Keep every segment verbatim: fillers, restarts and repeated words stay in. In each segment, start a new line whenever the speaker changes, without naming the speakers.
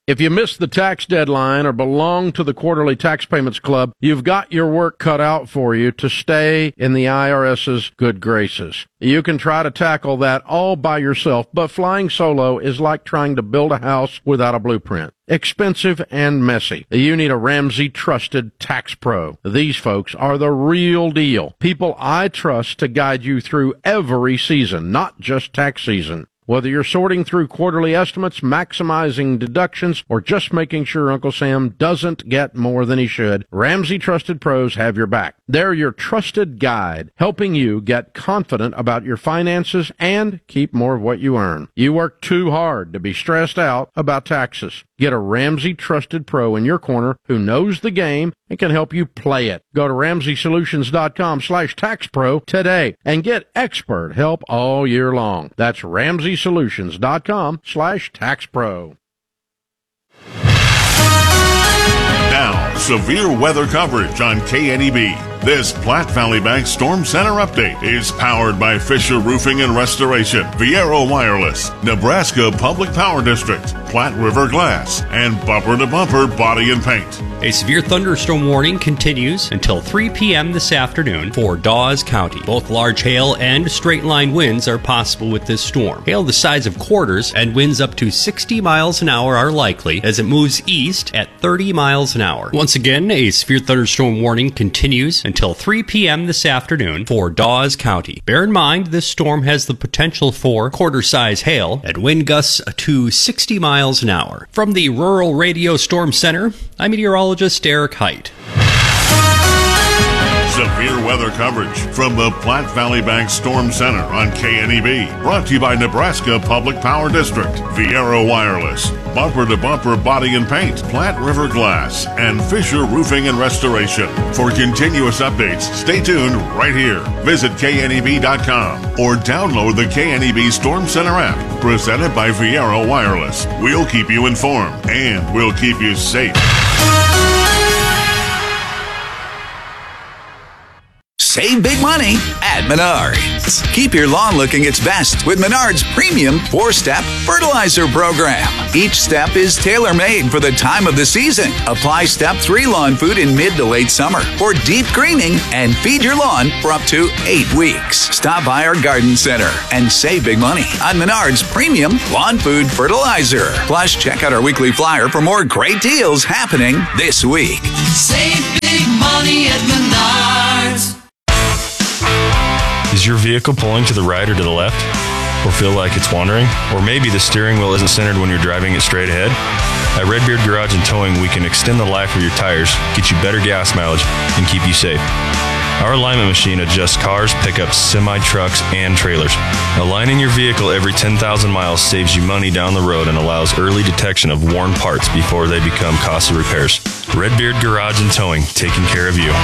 If you missed the tax deadline or belong to the Quarterly Tax Payments Club, you've got your work cut out for you to stay in the IRS's good graces. You can try to tackle that all by yourself, but flying solo is like trying to build a house without a blueprint. Expensive and messy. You need a Ramsey Trusted Tax Pro. These folks are the real deal. People I trust to guide you through every season, not just tax season. Whether you're sorting through quarterly estimates, maximizing deductions, or just making sure Uncle Sam doesn't get more than he should, Ramsey Trusted Pros have your back. They're your trusted guide, helping you get confident about your finances and keep more of what you earn. You work too hard to be stressed out about taxes. Get a Ramsey Trusted Pro in your corner who knows the game and can help you play it. Go to ramsey solutions dot com slash tax pro today and get expert help all year long. That's ramsey solutions dot com slash tax pro.
Now, severe weather coverage on K N E B. This Platte Valley Bank Storm Center update is powered by Fisher Roofing and Restoration, Viero Wireless, Nebraska Public Power District, Platte River Glass, and Bumper to Bumper Body and Paint.
A severe thunderstorm warning continues until three p.m. this afternoon for Dawes County. Both large hail and straight-line winds are possible with this storm. Hail the size of quarters and winds up to sixty miles an hour are likely as it moves east at thirty miles an hour. Once again, a severe thunderstorm warning continues until three p.m. this afternoon for Dawes County. Bear in mind, this storm has the potential for quarter-size hail and wind gusts to sixty miles an hour. From the Rural Radio Storm Center, I'm meteorologist Eric Height.
Severe weather coverage from the Platte Valley Bank Storm Center on K N E B. Brought to you by Nebraska Public Power District, Viero Wireless, Bumper to Bumper Body and Paint, Platte River Glass, and Fisher Roofing and Restoration. For continuous updates, stay tuned right here. Visit K N E B dot com or download the K N E B Storm Center app, presented by Viero Wireless. We'll keep you informed and we'll keep you safe.
Save big money at Menards. Keep your lawn looking its best with Menards Premium four-Step Fertilizer Program. Each step is tailor-made for the time of the season. Apply Step three lawn food in mid to late summer for deep greening and feed your lawn for up to eight weeks. Stop by our garden center and save big money on Menards Premium Lawn Food Fertilizer. Plus, check out our weekly flyer for more great deals happening this week.
Save big money at Menards.
Is your vehicle pulling to the right or to the left? Or feel like it's wandering? Or maybe the steering wheel isn't centered when you're driving it straight ahead? At Redbeard Garage and Towing, we can extend the life of your tires, get you better gas mileage, and keep you safe. Our alignment machine adjusts cars, pickups, semi-trucks, and trailers. Aligning your vehicle every ten thousand miles saves you money down the road and allows early detection of worn parts before they become costly repairs. Redbeard Garage and Towing, taking care of you.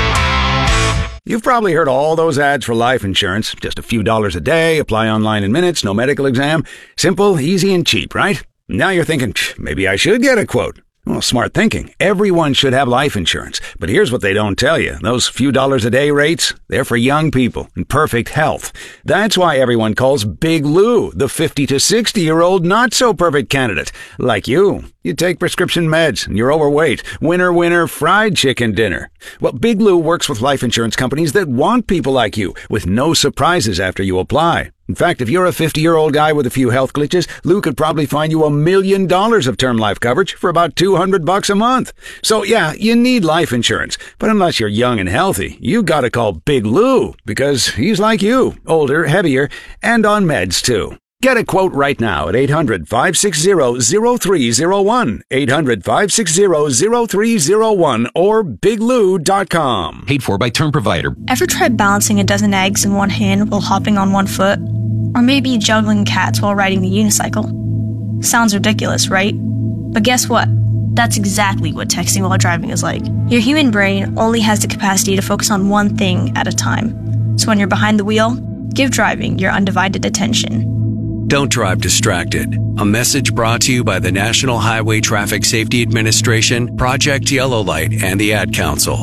You've probably heard all those ads for life insurance. Just a few dollars a day, apply online in minutes, no medical exam. Simple, easy, and cheap, right? Now you're thinking, maybe I should get a quote. Well, smart thinking. Everyone should have life insurance. But here's what they don't tell you. Those few dollars a day rates, they're for young people in perfect health. That's why everyone calls Big Lou the fifty to sixty-year-old not-so-perfect candidate. Like you. You take prescription meds and you're overweight. Winner, winner, fried chicken dinner. Well, Big Lou works with life insurance companies that want people like you with no surprises after you apply. In fact, if you're a fifty-year-old guy with a few health glitches, Lou could probably find you a million dollars of term life coverage for about two hundred bucks a month. So yeah, you need life insurance. But unless you're young and healthy, you gotta call Big Lou because he's like you, older, heavier, and on meds too. Get a quote right now at eight hundred, five six zero, zero three zero one, eight hundred, five six zero, zero three zero one, or big lou dot com.
Paid for by Term Provider.
Ever tried balancing a dozen eggs in one hand while hopping on one foot? Or maybe juggling cats while riding the unicycle? Sounds ridiculous, right? But guess what? That's exactly what texting while driving is like. Your human brain only has the capacity to focus on one thing at a time. So when you're behind the wheel, give driving your undivided attention.
Don't drive distracted. A message brought to you by the National Highway Traffic Safety Administration, Project Yellow Light, and the Ad Council.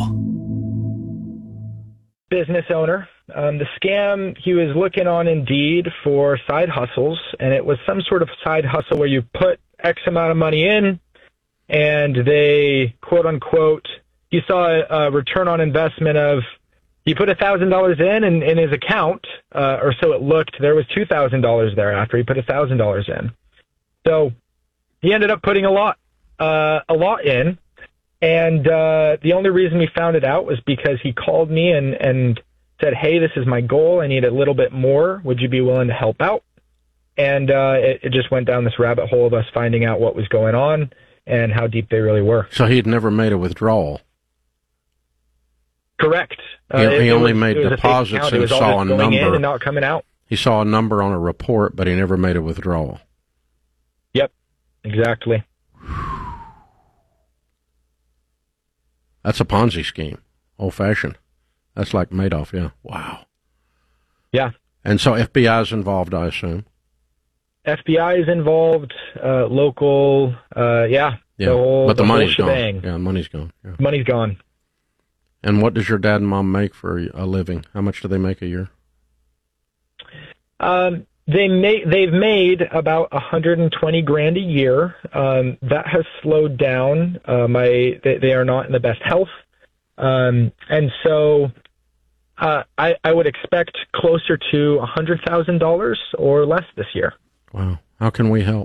Business owner. Um, the scam, he was looking on Indeed for side hustles, and it was some sort of side hustle where you put X amount of money in, and they, quote unquote, he saw a, a return on investment of, he put one thousand dollars in, and in his account, uh, or so it looked, there was two thousand dollars there after he put one thousand dollars in. So he ended up putting a lot, uh, a lot in. And uh, the only reason we found it out was because he called me and, and said, hey, this is my goal. I need a little bit more. Would you be willing to help out? And uh, it, it just went down this rabbit hole of us finding out what was going on and how deep they really were.
So he had never made a withdrawal.
Correct.
He, uh, he only
was,
made deposits and saw a number.
Going in and not coming out.
He saw a number on a report, but he never made a withdrawal.
Yep, exactly.
That's a Ponzi scheme, old-fashioned. That's like Madoff, yeah. Wow.
Yeah.
And so F B I is involved, I assume?
F B I is involved, uh, local, uh, yeah.
Yeah,
the whole,
but the,
the
money's
whole
gone.
shebang.
Yeah, the money's gone. Yeah.
Money's gone.
And what does your dad and mom make for a living? How much do they make a year?
Um, they may, they've made about one hundred twenty grand a year. Um, that has slowed down. Uh, my, they, they are not in the best health. Um, and so, uh, I, I would expect closer to one hundred thousand dollars or less this year.
Wow. How can we help?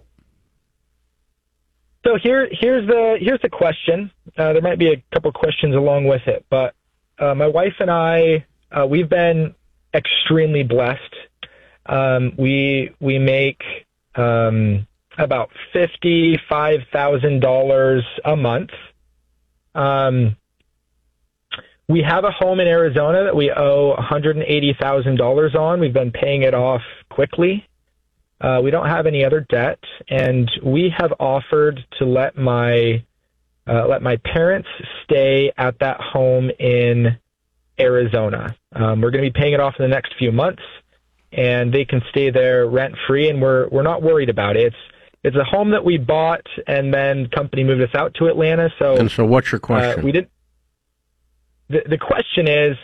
So here, here's the, here's the question. Uh, there might be a couple questions along with it, but, uh, my wife and I, uh, we've been extremely blessed. Um, we, we make, um, about fifty-five thousand dollars a month. Um, we have a home in Arizona that we owe one hundred eighty thousand dollars on. We've been paying it off quickly. Uh, we don't have any other debt, and we have offered to let my uh, let my parents stay at that home in Arizona. Um, we're going to be paying it off in the next few months, and they can stay there rent free, and we're we're not worried about it. It's it's a home that we bought, and then the company moved us out to Atlanta. So
and so, what's your question?
Uh, we did. The the question is,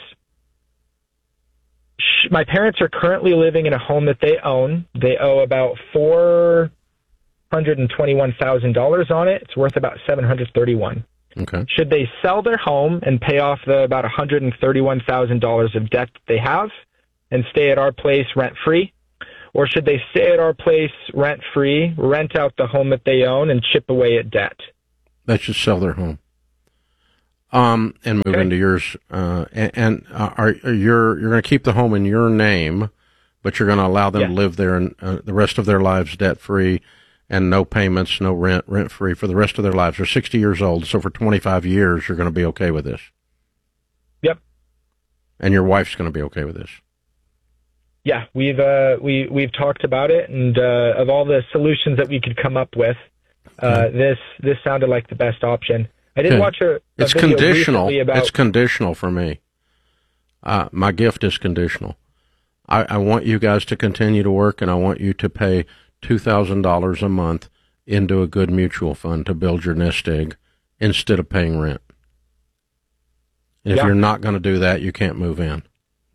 my parents are currently living in a home that they own. They owe about four hundred twenty-one thousand dollars on it. It's worth about seven hundred thirty-one thousand dollars.
Okay.
Should they sell their home and pay off the about one hundred thirty-one thousand dollars of debt that they have and stay at our place rent-free? Or should they stay at our place rent-free, rent out the home that they own, and chip away at debt?
They should sell their home. Um, and move
okay.
into yours, uh, and, and uh, are, are you're you're going to keep the home in your name, but you're going to allow them
yeah.
to live there and uh, the rest of their lives debt free, and no payments, no rent, rent free for the rest of their lives. They're sixty years old, so for twenty-five years, you're going to be okay with this.
Yep.
And your wife's going to be okay with this.
Yeah, we've uh, we we've talked about it, and uh, of all the solutions that we could come up with, uh, okay. this this sounded like the best option. I did
okay.
watch a, a
it's
video
conditional.
recently about...
It's conditional for me. Uh, my gift is conditional. I, I want you guys to continue to work, and I want you to pay two thousand dollars a month into a good mutual fund to build your nest egg instead of paying rent. And if
yeah.
you're not going to do that, you can't move in.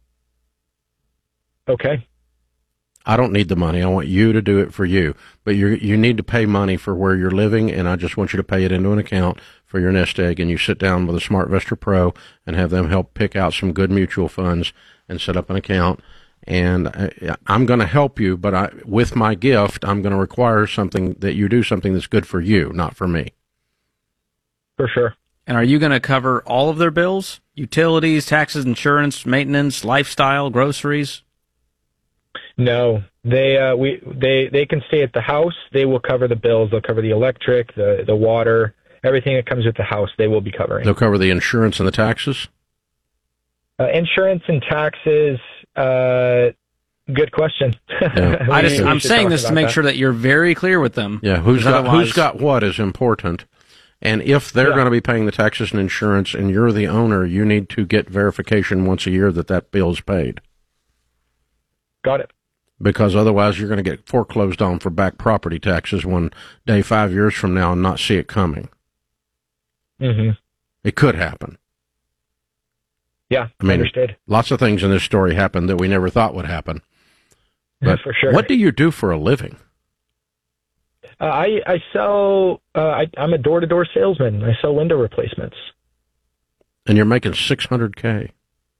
Okay.
I don't need the money. I want you to do it for you. But you you need to pay money for where you're living, and I just want you to pay it into an account for your nest egg, and you sit down with a SmartVestor Pro and have them help pick out some good mutual funds and set up an account. And I, I'm going to help you, but I, with my gift, I'm going to require something that you do something that's good for you, not for me.
For sure.
And are you going to cover all of their bills? Utilities, taxes, insurance, maintenance, lifestyle, groceries?
No, they uh, we they they can stay at the house. They will cover the bills. They'll cover the electric, the the water, everything that comes with the house. They will be covering.
They'll cover the insurance and the taxes.
Uh, insurance and taxes. Uh, good question.
Yeah.
I just I'm saying this to make that. sure that you're very clear with them.
Yeah, who's got otherwise... who's got what is important. And if they're yeah. going to be paying the taxes and insurance, and you're the owner, you need to get verification once a year that that bill's paid.
Got it.
Because otherwise you're going to get foreclosed on for back property taxes one day five years from now and not see it coming.
Mm-hmm.
It could happen.
Yeah,
I mean,
understood.
Lots of things in this story happened that we never thought would happen. But
for sure.
What do you do for a living?
Uh, I I sell. Uh, I, I'm a door-to-door salesman. I sell window replacements.
And you're making six hundred K.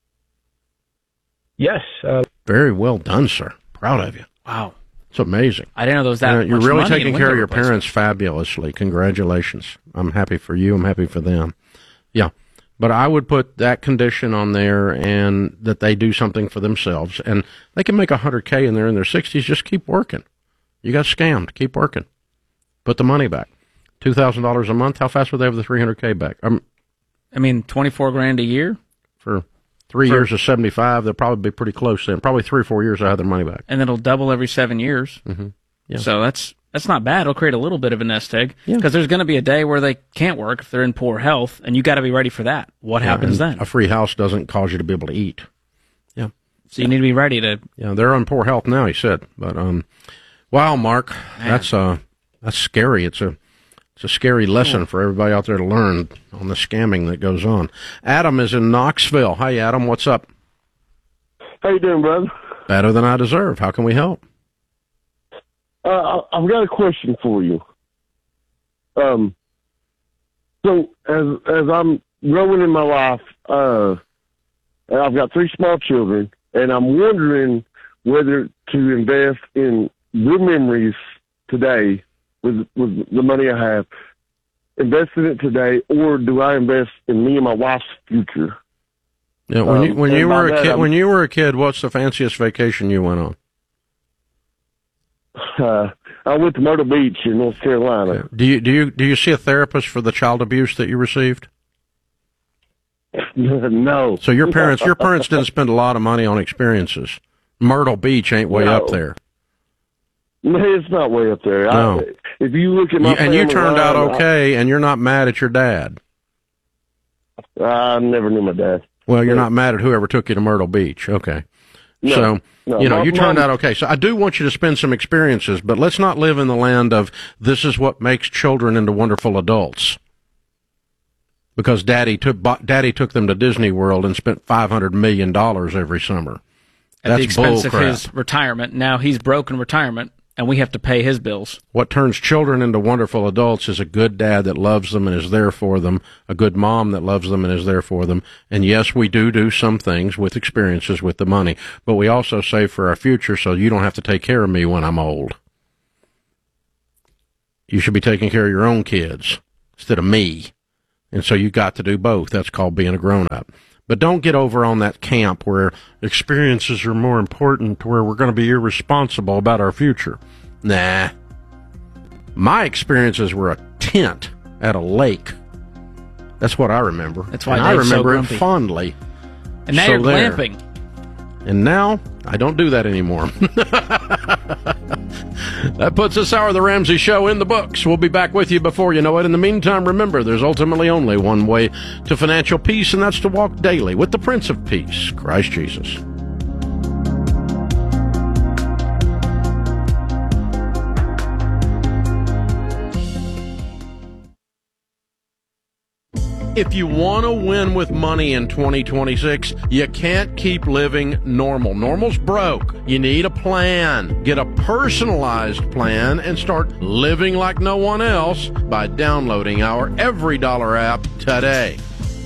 Yes. Uh,
Very well done, sir. Proud of you.
Wow.
It's amazing.
I didn't know there was that
Uh,
much
You're really
money
taking
in
care of
window
your parents fabulously. Congratulations. I'm happy for you. I'm happy for them. Yeah. But I would put that condition on there and that they do something for themselves. And they can make one hundred K and they're in their sixties. Just keep working. You got scammed. Keep working. Put the money back. two thousand dollars a month. How fast would they have the three hundred K back? Um,
I mean, twenty-four grand a year?
For three
For-
years of seventy-five, they'll probably be pretty close then. Probably three or four years they'll have their money back.
And it'll double every seven years.
Mm-hmm. Yeah.
So that's that's not bad. It'll create a little bit of a nest egg.
Yeah.
Because there's going to be a day where they can't work if they're in poor health, and you got to be ready for that. What
Yeah,
happens
and
then?
A free house doesn't cause you to be able to eat. Yeah.
So you need to be ready to...
Yeah, they're in poor health now, he said. But, um, wow, Mark,
Man.
that's uh, that's scary. It's a it's a scary lesson for everybody out there to learn on the scamming that goes on. Adam is in Knoxville. Hi, Adam. What's up?
How you doing, brother?
Better than I deserve. How can we help?
Uh, I- I've got a question for you. Um, so as as I'm growing in my life, uh, and I've got three small children, and I'm wondering whether to invest in good memories today with with the money I have, invest in it today, or do I invest in me and my wife's future?
Yeah, when you
Um,
when
and
you
by
were a
that,
kid,
I'm-
when you were a kid, what's the fanciest vacation you went on?
Uh, I went to Myrtle Beach in North Carolina.
Do you do you do you see a therapist for the child abuse that you received?
No.
So your parents your parents didn't spend a lot of money on experiences. Myrtle Beach ain't way
No.
up there.
No, it's not way up there.
No.
I, if you look at my
You- and you
family
turned out
line,
okay, and you're not mad at your dad.
I, I never knew my dad.
Well, you're
Yeah.
not mad at whoever took you to Myrtle Beach. Okay.
No,
so,
no,
you know,
my
you turned
mom-
out okay. So I do want you to spend some experiences, but let's not live in the land of this is what makes children into wonderful adults. Because daddy took bo- daddy took them to Disney World and spent five hundred million dollars every summer.
At
That's
the expense of
bullcrap.
his retirement. Now he's broke in retirement, and we have to pay his bills.
What turns children into wonderful adults is a good dad that loves them and is there for them, a good mom that loves them and is there for them. And yes, we do do some things with experiences with the money, but we also save for our future so you don't have to take care of me when I'm old. You should be taking care of your own kids instead of me. And so you got to do both. That's called being a grown-up. But don't get over on that camp where experiences are more important, where we're going to be irresponsible about our future. Nah. My experiences were a tent at a lake. That's what I remember.
That's why
and I
Dave's so
remember it
grumpy.
fondly.
And now
So
you're
there.
glamping.
And now I don't do that anymore. That puts this hour of the Ramsey Show in the books. We'll be back with you before you know it. In the meantime, remember, there's ultimately only one way to financial peace, and that's to walk daily with the Prince of Peace, Christ Jesus. If you want to win with money in twenty twenty-six, you can't keep living normal. Normal's broke. You need a plan. Get a personalized plan and start living like no one else by downloading our Every Dollar app today.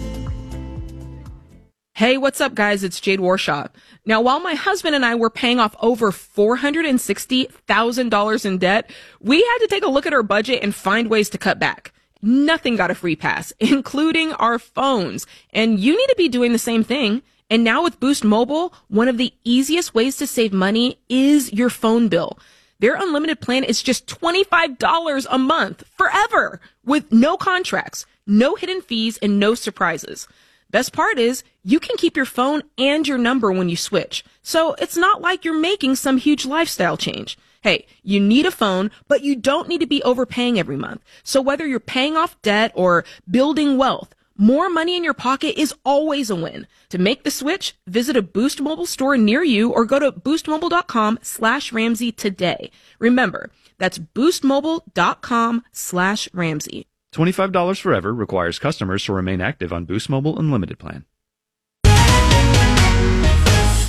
Hey, what's up, guys? It's Jade Warshaw. Now, while my husband and I were paying off over four hundred sixty thousand dollars in debt, we had to take a look at our budget and find ways to cut back. Nothing got a free pass, including our phones. And you need to be doing the same thing. And now with Boost Mobile, one of the easiest ways to save money is your phone bill. Their unlimited plan is just twenty-five dollars a month forever with no contracts, no hidden fees, and no surprises. Best part is you can keep your phone and your number when you switch. So it's not like you're making some huge lifestyle change. Hey, you need a phone, but you don't need to be overpaying every month. So whether you're paying off debt or building wealth, more money in your pocket is always a win. To make the switch, visit a Boost Mobile store near you or go to boostmobile.com slash Ramsey today. Remember, that's boostmobile.com slash Ramsey.
twenty-five dollars forever requires customers to remain active on Boost Mobile Unlimited plan.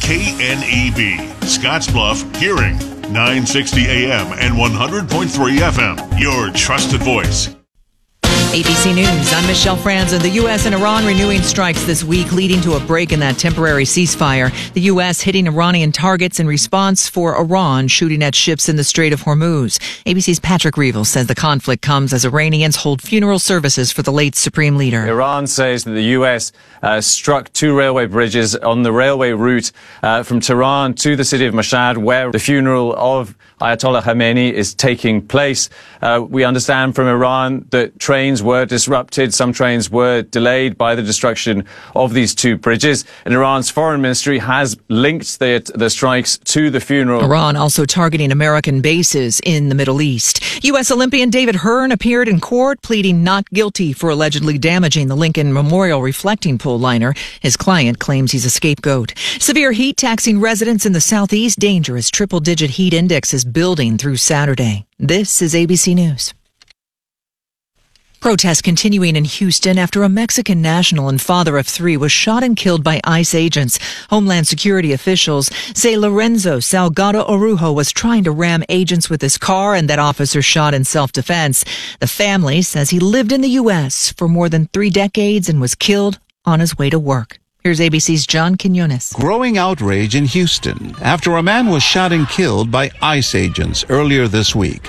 K N E B, Scottsbluff Hearing, nine sixty A M and one hundred point three F M. Your trusted voice.
A B C News, I'm Michelle Franzen. The U S and Iran renewing strikes this week, leading to a break in that temporary ceasefire. The U S hitting Iranian targets in response for Iran shooting at ships in the Strait of Hormuz. A B C's Patrick Reevell says the conflict comes as Iranians hold funeral services for the late supreme leader.
Iran says that the U S uh, struck two railway bridges on the railway route uh, from Tehran to the city of Mashhad, where the funeral of Ayatollah Khamenei is taking place. Uh, we understand from Iran that trains were disrupted. Some trains were delayed by the destruction of these two bridges. And Iran's foreign ministry has linked the, the strikes to the funeral.
Iran also targeting American bases in the Middle East. U S Olympian David Hearn appeared in court pleading not guilty for allegedly damaging the Lincoln Memorial reflecting pool liner. His client claims he's a scapegoat. Severe heat taxing residents in the southeast. Dangerous triple-digit heat index is building through Saturday. This is A B C News. Protests continuing in Houston after a Mexican national and father of three was shot and killed by ICE agents. Homeland Security officials say Lorenzo Salgado Orujo was trying to ram agents with his car and that officer shot in self-defense. The family says he lived in the U S for more than three decades and was killed on his way to work. Here's A B C's John Quinones.
Growing outrage in Houston after a man was shot and killed by ICE agents earlier this week.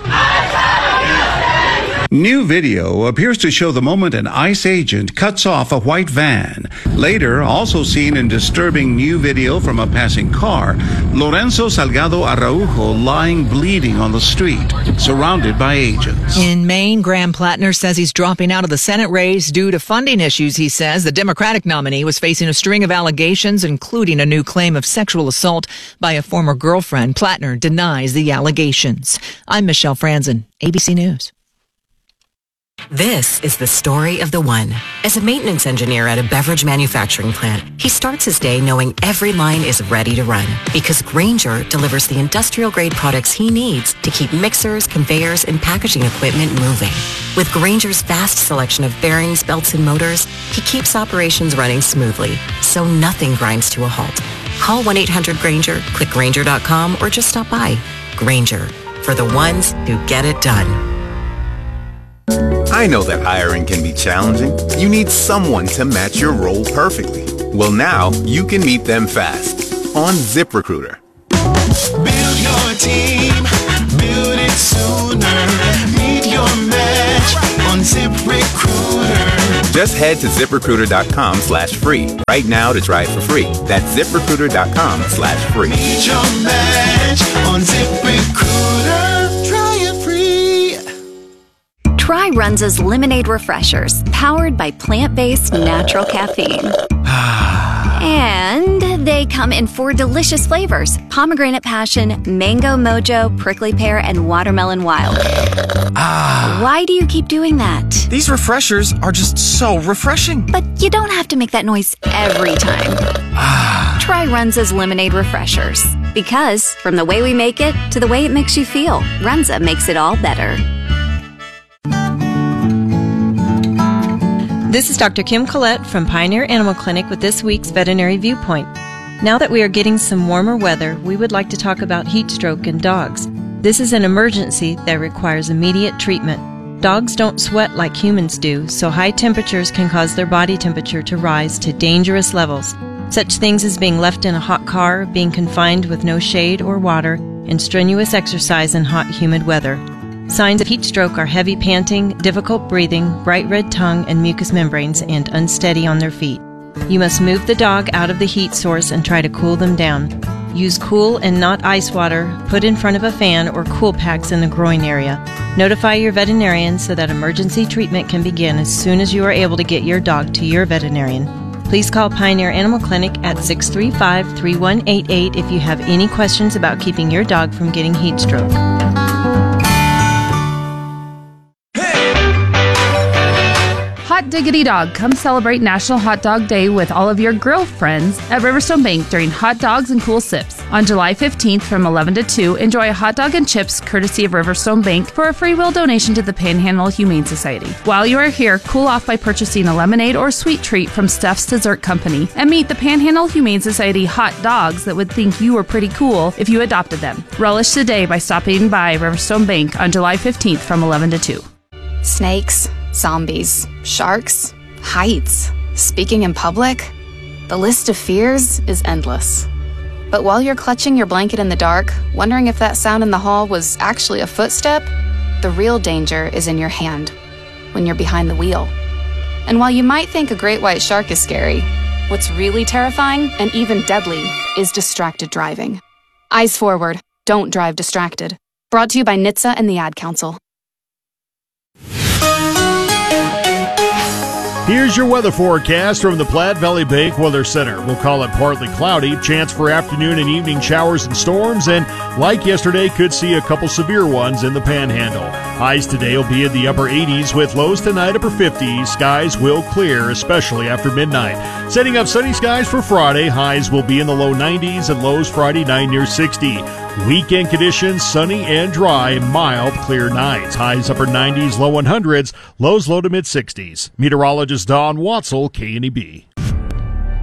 New video appears to show the moment an ICE agent cuts off a white van. Later, also seen in disturbing new video from a passing car, Lorenzo Salgado Araujo lying bleeding on the street, surrounded by agents.
In Maine, Graham Plattner says he's dropping out of the Senate race due to funding issues, he says. The Democratic nominee was facing a string of allegations, including a new claim of sexual assault by a former girlfriend. Plattner denies the allegations. I'm Michelle Franzen, A B C News.
This is the story of the one. As a maintenance engineer at a beverage manufacturing plant, he starts his day knowing every line is ready to run because Grainger delivers the industrial-grade products he needs to keep mixers, conveyors, and packaging equipment moving. With Grainger's vast selection of bearings, belts, and motors, he keeps operations running smoothly, so nothing grinds to a halt. Call one eight hundred Grainger, click Grainger dot com, or just stop by. Grainger, for the ones who get it done.
I know that hiring can be challenging. You need someone to match your role perfectly. Well, now you can meet them fast on ZipRecruiter.
Build your team, build it sooner. Meet your match on ZipRecruiter.
Just head to ZipRecruiter.com slash free right now to try it for free. That's ZipRecruiter.com slash free.
Meet your match on ZipRecruiter. Try it free.
Try Runza's Lemonade Refreshers, powered by plant-based natural caffeine. And they come in four delicious flavors: pomegranate passion, mango mojo, prickly pear, and watermelon wild.
Ah.
Why do you keep doing that?
These refreshers are just so refreshing.
But you don't have to make that noise every time.
Ah.
Try Runza's Lemonade Refreshers. Because from the way we make it to the way it makes you feel, Runza makes it all better.
This is Doctor Kim Collette from Pioneer Animal Clinic with this week's Veterinary Viewpoint. Now that we are getting some warmer weather, we would like to talk about heat stroke in dogs. This is an emergency that requires immediate treatment. Dogs don't sweat like humans do, so high temperatures can cause their body temperature to rise to dangerous levels. Such things as being left in a hot car, being confined with no shade or water, and strenuous exercise in hot, humid weather. Signs of heat stroke are heavy panting, difficult breathing, bright red tongue and mucous membranes, and unsteady on their feet. You must move the dog out of the heat source and try to cool them down. Use cool and not ice water, put in front of a fan, or cool packs in the groin area. Notify your veterinarian so that emergency treatment can begin as soon as you are able to get your dog to your veterinarian. Please call Pioneer Animal Clinic at six three five, three one eight eight if you have any questions about keeping your dog from getting heat stroke.
Hot
Hot diggity dog, come celebrate National Hot Dog Day with all of your grill friends at Riverstone Bank during Hot Dogs and Cool Sips. On July fifteenth from eleven to two, enjoy a hot dog and chips courtesy of Riverstone Bank for a free will donation to the Panhandle Humane Society. While you are here, cool off by purchasing a lemonade or sweet treat from Steph's Dessert Company and meet the Panhandle Humane Society hot dogs that would think you were pretty cool if you adopted them. Relish today by stopping by Riverstone Bank on July fifteenth from eleven to two.
Snakes, zombies, sharks, heights, speaking in public. The list of fears is endless. But while you're clutching your blanket in the dark, wondering if that sound in the hall was actually a footstep, the real danger is in your hand, when you're behind the wheel. And while you might think a great white shark is scary, what's really terrifying and even deadly is distracted driving. Eyes forward, don't drive distracted. Brought to you by N H T S A and the Ad Council.
Here's your weather forecast from the Platte Valley Bank Weather Center. We'll call it partly cloudy, chance for afternoon and evening showers and storms, and like yesterday, could see a couple severe ones in the Panhandle. Highs today will be in the upper eighties with lows tonight upper fifties. Skies will clear, especially after midnight. Setting up sunny skies for Friday, highs will be in the low nineties and lows Friday night near sixty. Weekend conditions, sunny and dry, mild, clear nights. Highs upper nineties, low hundreds, lows low to mid sixties. Meteorologist Don Watzel, K N E B.